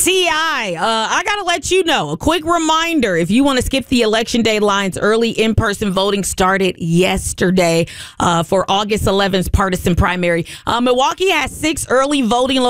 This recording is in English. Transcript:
T.I., I got to let you know, a quick reminder, if you want to skip the election day lines, early in-person voting started yesterday for August 11th partisan primary. Milwaukee has 6 early voting